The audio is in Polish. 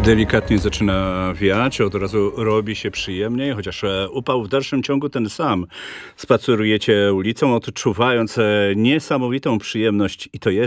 Delikatnie zaczyna wiać, od razu robi się przyjemniej, chociaż upał w dalszym ciągu ten sam. Spacerujecie ulicą, odczuwając niesamowitą przyjemność i to jest